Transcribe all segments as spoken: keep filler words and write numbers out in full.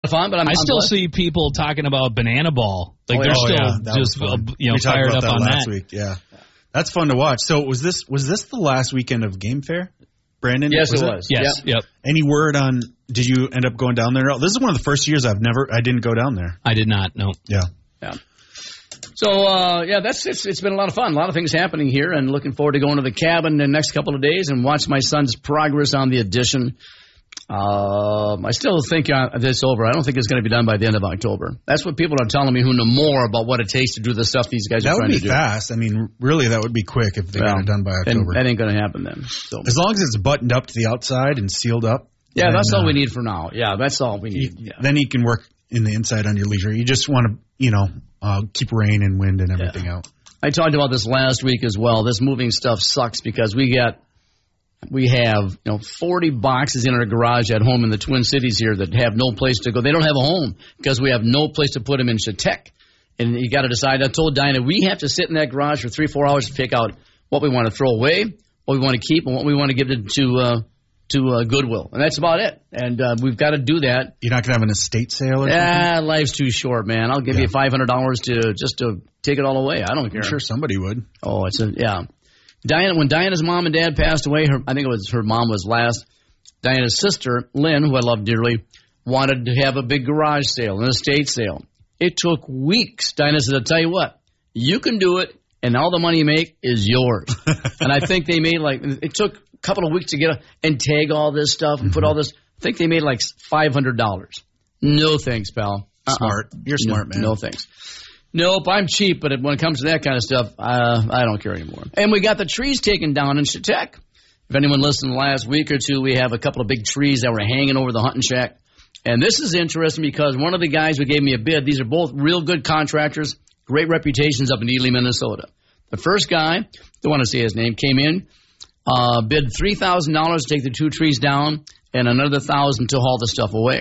fun, but I'm, I I'm still glad. see people talking about Banana Ball. Like Oh, they're yeah. still Oh, yeah. That was just fun. uh, you know we talked fired about up that on last that. week. Yeah, that's fun to watch. So was this was this the last weekend of Game Fair, Brandon? Yes, was it it was. Yes. Yep. Yep. Any word on? Did you end up going down there? This is one of the first years I've never. I didn't go down there. I did not. No. Yeah. Yeah. So, uh, yeah, that's it's, it's been a lot of fun. A lot of things happening here, and looking forward to going to the cabin in the next couple of days and watch my son's progress on the addition. Um, I still think uh, this over. I don't think it's going to be done by the end of October. That's what people are telling me who know more about what it takes to do the stuff these guys That are would trying be to do. fast. I mean, really, that would be quick if they Well, got it done by and October. that ain't going to happen then. So. As long as it's buttoned up to the outside and sealed up. Yeah, then, that's all uh, we need for now. Yeah, that's all we need. Yeah. Then you can work in the inside on your leisure. You just want to, you know, uh, keep rain and wind and everything Yeah. out. I talked about this last week as well. This moving stuff sucks because we get, we have, you know, forty boxes in our garage at home in the Twin Cities here that have no place to go. They don't have a home because we have no place to put them in Chautauqua. And you got to decide. I told Dinah, we have to sit in that garage for three, four hours to pick out what we want to throw away, what we want to keep, and what we want to give to, to uh, to uh, Goodwill, and that's about it. And uh, we've got to do that. You're not going to have an estate sale or something? Ah, life's too short, man. I'll give Yeah. you five hundred dollars to just to take it all away. I don't care. I'm sure somebody would. Oh, it's a yeah. Diana, when Diana's mom and dad passed away, her I think it was her mom was last. Diana's sister Lynn, who I love dearly, wanted to have a big garage sale, an estate sale. It took weeks. Diana said, "I'll tell you what, you can do it, and all the money you make is yours." And I think they made like it took a couple of weeks to get a, and tag all this stuff and put all this. I think they made like five hundred dollars. No thanks, pal. Uh-uh. Smart. You're smart, no, man. No thanks. Nope, I'm cheap, but when it comes to that kind of stuff, uh, I don't care anymore. And we got the trees taken down in Chautauqua. If anyone listened the last week or two, we have a couple of big trees that were hanging over the hunting shack. And this is interesting because one of the guys who gave me a bid, these are both real good contractors, great reputations up in Ely, Minnesota. The first guy, don't want to say his name, came in, uh, bid three thousand dollars to take the two trees down and another one thousand dollars to haul the stuff away.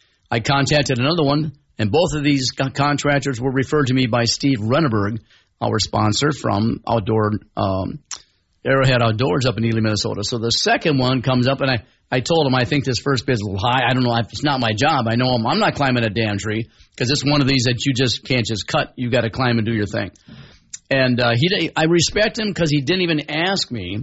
I contacted another one, and both of these co- contractors were referred to me by Steve Renneberg, our sponsor from Outdoor um, Arrowhead Outdoors up in Ely, Minnesota. So the second one comes up, and I, I told him I think this first bid's a little high. I don't know. It's not my job. I know I'm, I'm not climbing a damn tree because it's one of these that you just can't just cut. You got to climb and do your thing. And uh, he, I respect him because he didn't even ask me.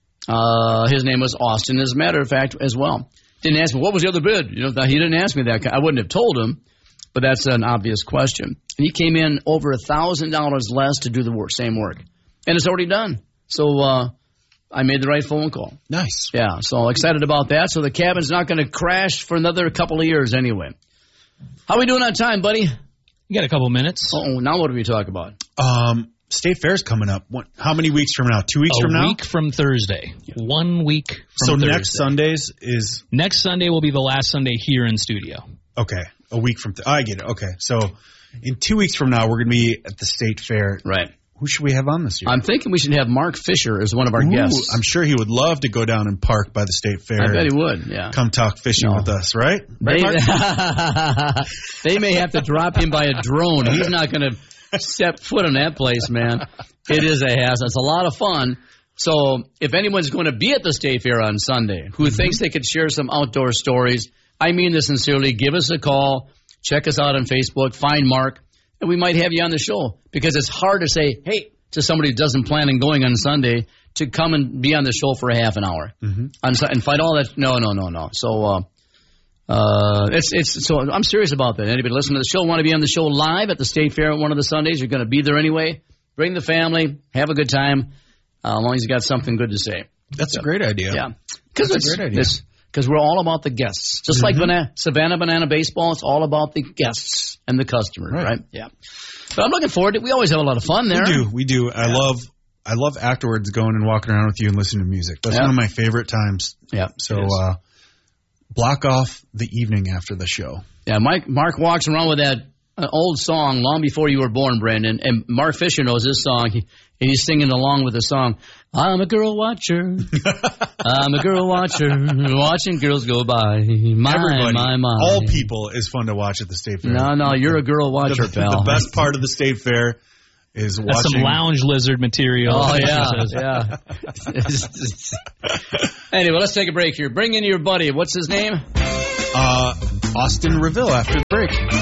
Uh, his name was Austin, as a matter of fact, as well. Didn't ask me, what was the other bid? You know, he didn't ask me that. I wouldn't have told him, but that's an obvious question. And he came in over one thousand dollars less to do the work, same work. And it's already done. So uh, I made the right phone call. Nice. Yeah, so excited about that. So the cabin's not going to crash for another couple of years anyway. How we doing on time, buddy? You got a couple minutes. Oh, now what do we talk about? Um, State Fair's coming up. What, how many weeks from now? Two weeks a from now? week from Thursday. One week from so Thursday. next Sundays is... Next Sunday will be the last Sunday here in studio. Okay, a week from... Th- I get it. Okay, so in two weeks from now, we're going to be at the State Fair. Right. Who should we have on this year? I'm thinking we should have Mark Fisher as one of our Ooh, guests. I'm sure he would love to go down and park by the State Fair. I bet he would, yeah. Come talk fishing No. with us, right? They, Right, Mark? they may have to drop him by a drone. He's not going to step foot in that place, man. It is a hassle. It's a lot of fun. So if anyone's going to be at the State Fair on Sunday who mm-hmm. thinks they could share some outdoor stories, I mean this sincerely, give us a call. Check us out on Facebook. Find Mark. And we might have you on the show because it's hard to say, hey, to somebody who doesn't plan on going on Sunday to come and be on the show for a half an hour mm-hmm. and, and fight all that. No, no, no, no. So uh, uh, it's it's so I'm serious about that. Anybody listening to the show want to be on the show live at the State Fair on one of the Sundays? You're going to be there anyway. Bring the family, have a good time, uh, as long as you got something good to say. That's so, a great idea. Yeah, because That's a great idea. Because we're all about the guests, just mm-hmm. like Banana, Savannah Banana Baseball. It's all about the guests and the customers, right? right? Yeah. But I'm looking forward to it. We always have a lot of fun there. We do. We do. I yeah. love I love afterwards going and walking around with you and listening to music. That's yeah. one of my favorite times. Yeah. So uh, block off the evening after the show. Yeah, Mike. Mark walks around with that uh, old song long before you were born, Brandon. And Mark Fisher knows this song. He, and he's singing along with the song. I'm a girl watcher. I'm a girl watcher. Watching girls go by. My, Everybody, my, my. all people is fun to watch at the State Fair. No, no, you're a girl watcher, the, pal. The best part of the State Fair is watching. That's some lounge lizard material. Oh, yeah, yeah. Anyway, let's take a break here. Bring in your buddy. What's his name? Uh, Austin Reville after the break.